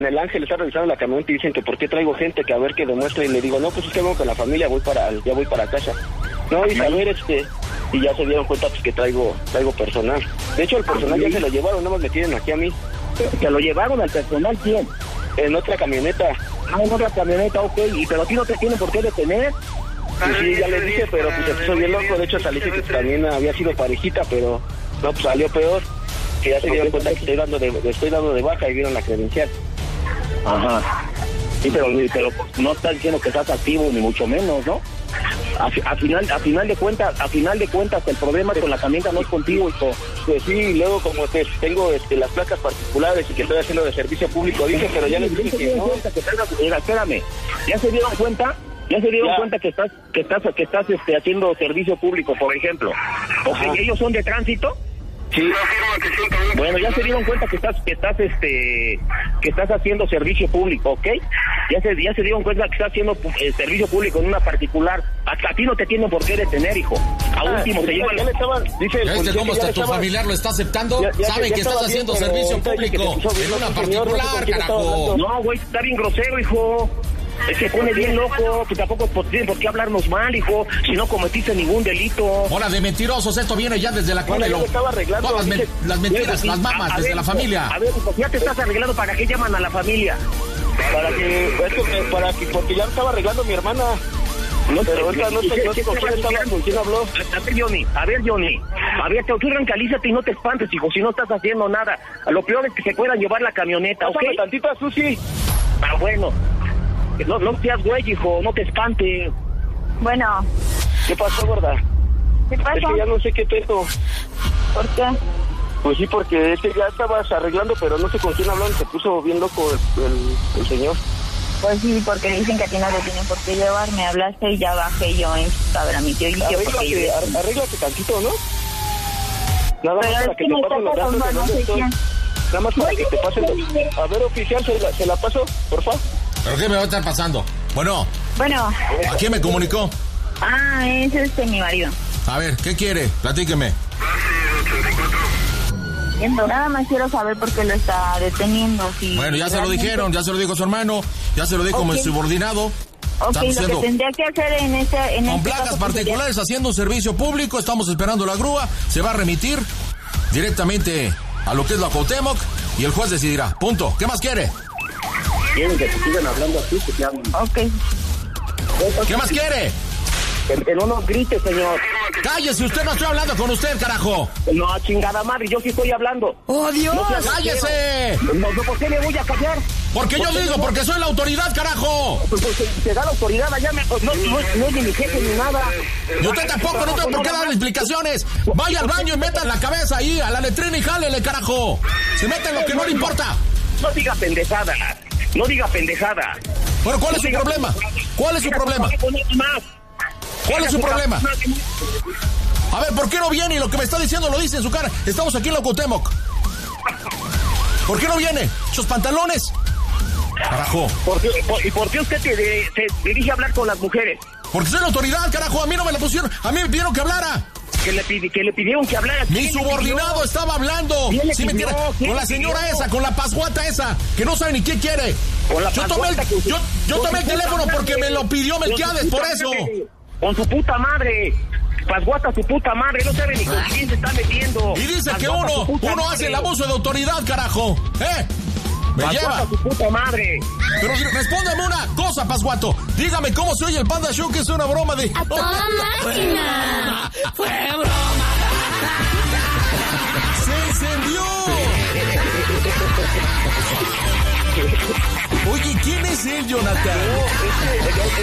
El Ángel está revisando la camioneta y dicen que por qué traigo gente, que a ver qué demuestra, y le digo, no, pues es que vengo con la familia, ya voy para casa. No, y a ver, y ya se dieron cuenta pues que traigo personal. De hecho, el personal ya se lo llevaron, nada más me tienen aquí a mí. ¿Se lo llevaron al personal quién? En otra camioneta. En otra camioneta, ok, pero a ti no te tienen por qué detener. Pues sí, ya le dije, pero pues se puso bien loco. De hecho, hasta le dije que también había sido parejita, pero no, pues salió peor. Que ya se dieron cuenta que estoy dando de baja y vieron la credencial. Ajá. Sí, pero no está diciendo que estás activo, ni mucho menos, ¿no? A final de cuentas, el problema con la camioneta no es contigo, hijo. Pues sí, y luego como tengo las placas particulares y que estoy haciendo de servicio público, dije, pero ya les dije que no. Mira, espérame, ¿ya se dieron cuenta? ¿Ya se dieron cuenta que estás haciendo servicio público, por ejemplo? ¿O que ellos son de tránsito? Sí. Bueno, ya se dieron cuenta que estás haciendo servicio público, ¿ok? Ya se dieron cuenta que estás haciendo servicio público en una particular. A ti no te tienen por qué detener, hijo. A último te llevan. ¿Ya viste cómo hasta tu familiar lo está aceptando? Saben que estás haciendo servicio público en una particular, carajo. No, güey, está bien grosero, hijo. Es que pone bien loco, que tampoco tienen por qué hablarnos mal, hijo, si no cometiste ningún delito. Hola de mentirosos, esto viene ya desde la cuna. Todas las mentiras, las mamas, desde la familia. A ver, hijo, ya te estás arreglando, ¿para qué llaman a la familia? Porque ya estaba arreglando mi hermana. No, pero ahorita no sé con quién habló. A ver, Johnny, tú tranquilízate y no te espantes, hijo, si no estás haciendo nada. Lo peor es que se puedan llevar la camioneta, ¿ok? Pásame tantito a Susi. Ah, bueno. No seas güey, hijo, no te espantes. Bueno. ¿Qué pasó, gorda? ¿Qué pasó? Es que ya no sé qué pedo. ¿Por qué? Pues sí, porque es que ya estabas arreglando, pero no sé con quién hablaron, se puso bien loco el señor. Pues sí, porque dicen que a ti no te tienen por qué llevar, me hablaste y ya bajé yo en saber a mi tío y yo porque... Arréglate tantito, ¿no? Nada más para que te pasen los datos de dónde estoy. Nada más para que te pasen los... A ver, oficial, ¿se la paso, por favor? ¿Pero qué me va a estar pasando? Bueno. ¿A quién me comunicó? Es mi marido. A ver, ¿qué quiere? Platíqueme. Nada más quiero saber por qué lo está deteniendo. Bueno, ya se lo dijeron, ya se lo dijo su hermano, ya se lo dijo como el subordinado. Ok, lo que tendría que hacer con placas particulares haciendo un servicio público, estamos esperando la grúa, se va a remitir directamente a lo que es la Cuauhtémoc y el juez decidirá. Punto. ¿Qué más quiere? Quieren que te sigan hablando así, que te hablen. Ok. ¿Qué más quiere? Que no nos grite, señor. ¡Cállese! Usted, no estoy hablando con usted, carajo. No, chingada madre, yo sí estoy hablando. ¡Oh, Dios! No, ¡cállese! No, ¿por qué me voy a callar? Porque yo digo, porque soy la autoridad, carajo. Pues te da la autoridad allá, no es ni mi jefe ni nada. Y usted tampoco, no tengo por qué darle explicaciones. Vaya al baño y meta la cabeza ahí, a la letrina y jálele, carajo. Se mete en lo que no le importa. No diga pendejada. No diga pendejada. Bueno, ¿cuál es su problema? ¿Cuál es su problema? ¿Cuál es su problema? A ver, ¿por qué no viene? Y lo que me está diciendo lo dice en su cara. Estamos aquí en la Cuauhtémoc. ¿Por qué no viene? ¿Esos pantalones? Carajo. ¿Y por qué usted se dirige a hablar con las mujeres? Porque soy la autoridad, carajo. A mí no me la pusieron. A mí me pidieron que hablara. Que le pidieron que hablara. Mi subordinado estaba hablando. ¿Sí me entiende? Con la señora esa, con la pasguata esa, que no sabe ni qué quiere. Yo tomé el teléfono porque me lo pidió Melquiades, por eso. Con su puta madre. Pasguata su puta madre, no sabe ni con quién se está metiendo. Y dice que uno hace el abuso de autoridad, carajo. Me lleva. Su puta madre. Pero respóndame una cosa, Pasguato. Dígame cómo se oye el Panda Show, que es una broma de... ¡A toda máquina! ¡Fue broma! ¡Se encendió! Oye, ¿quién es él, Jonathan?